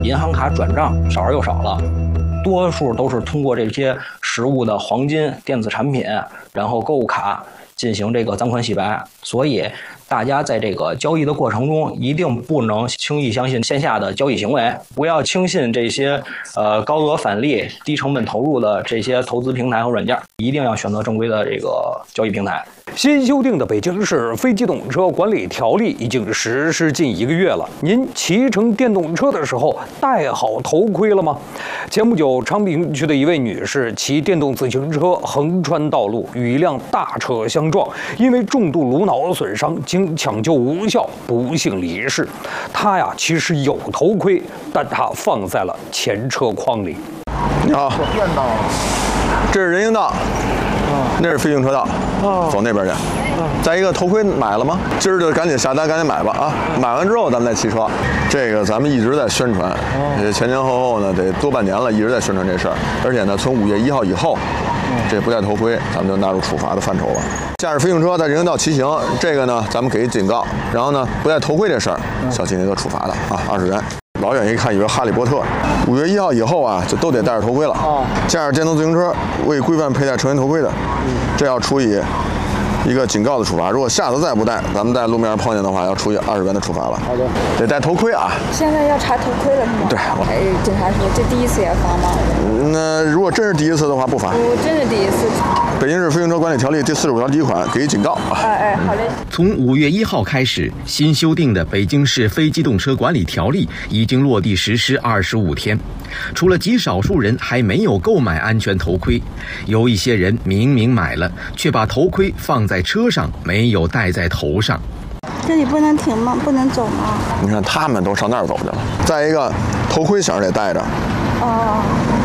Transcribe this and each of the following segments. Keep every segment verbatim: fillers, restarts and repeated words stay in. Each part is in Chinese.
银行卡转账少而又少了，多数都是通过这些实物的黄金电子产品，然后购物卡进行这个赃款洗白。所以大家在这个交易的过程中，一定不能轻易相信线下的交易行为，不要轻信这些呃高额返利、低成本投入的这些投资平台和软件，一定要选择正规的这个交易平台。 新修订的北京市非机动车管理条例已经实施近一个月了，您骑乘电动车的时候戴好头盔了吗？前不久，昌平区的一位女士骑电动自行车横穿道路，与一辆大车相撞，因为重度颅脑损伤，经抢救无效，不幸离世。她呀，其实有头盔，但她放在了前车筐里。 你好，这是人行道。那是非行车道，哦、走那边去。哦、再一个，头盔买了吗？今儿就赶紧下单，赶紧买吧啊！买完之后咱们再骑车。这个咱们一直在宣传，哦、前前后后呢得多半年了，一直在宣传这事儿。而且呢，从五月一号以后，嗯、这不戴头盔，咱们就纳入处罚的范畴了。驾驶非行车在人行道骑行，这个呢咱们给警告，然后呢不戴头盔这事儿，小心那个处罚的啊，二十元。老远一看以为哈利波特。五月一号以后啊，就都得戴着头盔了。哦，驾驶电动自行车未规范佩戴成人头盔的，嗯、这要处以一个警告的处罚。如果下次再不戴，咱们在路面上碰见的话，要处以二十元的处罚了。好的，得戴头盔啊。 现在要查头盔了是吗？ 对。 哎，警察说这第一次也罚吗？ 那如果真是第一次的话，不罚。 我真是第一次。 北京市非行车管理条例第四十五条第一款给予警告啊！ 哎哎，好嘞。 从五月一号开始，新修订的北京市非机动车管理条例已经落地实施二十五天，除了极少数人还没有购买安全头盔，有一些人明明买了，却把头盔放在车上，没有戴在头上。 这里不能停吗？不能走吗？ 你看他们都上那儿走去了。再一个，头盔响得戴着。 哦，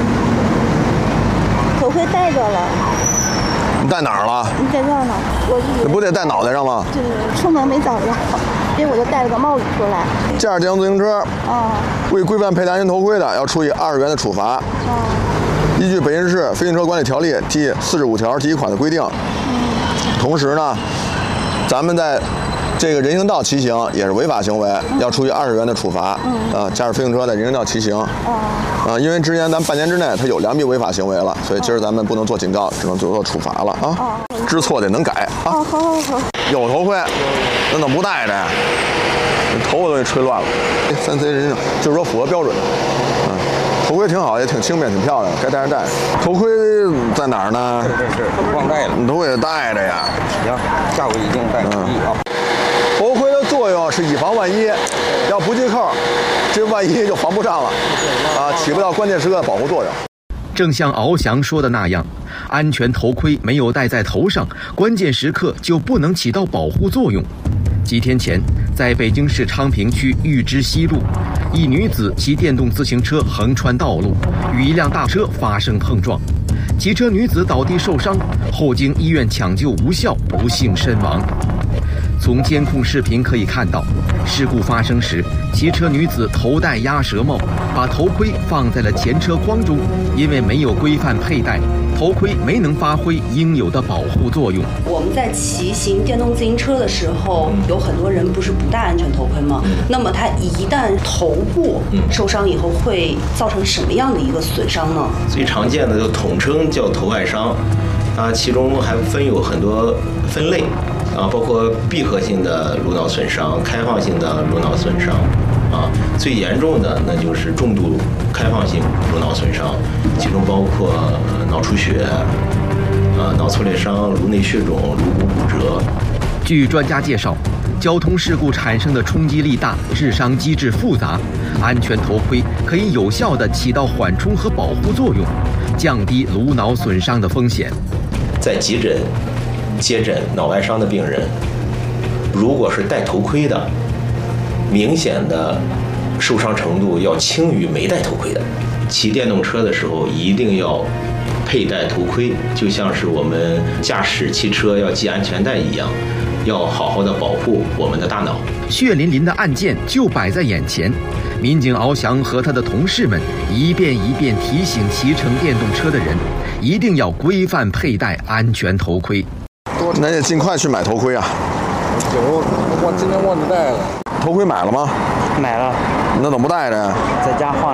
头盔戴着了。 你戴哪儿了？ 你在这儿呢，我你不得戴脑袋上吗？ 就是出门没找着，所以我就戴了个帽子出来。 驾驶电动自行车，啊、哦，未规范佩戴安全头盔的，要处以二十元的处罚。哦，依据北京市非行车管理条例第四十五条第一款的规定，嗯，同时呢，咱们在这个人行道骑行也是违法行为，嗯、要处以二十元的处罚。嗯，啊，驾驶非行车在人行道骑行，啊，啊，因为之前咱们半年之内他有两笔违法行为了，所以今儿咱们不能做警告，只能做做处罚了啊。哦，知错得能改啊。 哦，好好好。 有头盔，那怎么不戴着呀？头发都给吹乱了。三 C 人就是说符合标准的，嗯，头盔挺好，也挺轻便，挺漂亮，该戴着戴。头盔在哪儿呢？ 是是是，忘带了。 你头盔得戴着呀。 行，下回一定戴。嗯啊。 头盔的作用是以防万一，要不系扣，这万一就防不上了，啊，起不到关键时刻的保护作用。 正像翱翔说的那样，安全头盔没有戴在头上，关键时刻就不能起到保护作用。几天前，在北京市昌平区玉芝西路，一女子骑电动自行车横穿道路，与一辆大车发生碰撞，骑车女子倒地受伤，后经医院抢救无效，不幸身亡。从监控视频可以看到，事故发生时，骑车女子头戴鸭舌帽，把头盔放在了前车筐中，因为没有规范佩戴，头盔没能发挥应有的保护作用。 我们在骑行电动自行车的时候，有很多人不是不戴安全头盔吗？嗯、那么他一旦头部受伤以后，会造成什么样的一个损伤呢？ 最常见的就统称叫头外伤，啊，其中还分有很多分类。啊，包括闭合性的颅脑损伤、开放性的颅脑损伤，啊，最严重的那就是重度开放性颅脑损伤，其中包括脑出血、啊脑挫裂伤、颅内血肿、颅骨骨折。 据专家介绍，交通事故产生的冲击力大，致伤机制复杂，安全头盔可以有效地起到缓冲和保护作用，降低颅脑损伤的风险。 在急诊接诊脑外伤的病人，如果是戴头盔的，明显的受伤程度要轻于没戴头盔的。骑电动车的时候一定要佩戴头盔，就像是我们驾驶汽车要系安全带一样，要好好的保护我们的大脑。 血淋淋的案件就摆在眼前，民警翱翔和他的同事们一遍一遍提醒骑乘电动车的人，一定要规范佩戴安全头盔。 那也尽快去买头盔啊！ 有，我今天忘记带了。 头盔买了吗？ 买了。 那怎么不戴着呀？ 在家换。